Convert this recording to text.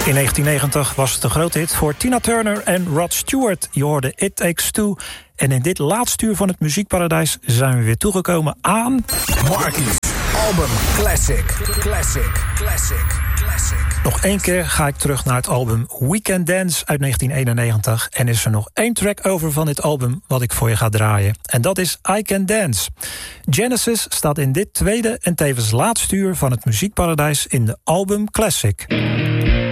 In 1990 was het een grote hit voor Tina Turner en Rod Stewart. Je hoorde It Takes Two. En in dit laatste uur van het Muziekparadijs zijn we weer toegekomen aan... Marky's album Classic. Classic. Classic. Classic. Nog één keer ga ik terug naar het album We Can Dance uit 1991. En is er nog één track over van dit album wat ik voor je ga draaien. En dat is I Can Dance. Genesis staat in dit tweede en tevens laatste uur van het Muziekparadijs in de album Classic.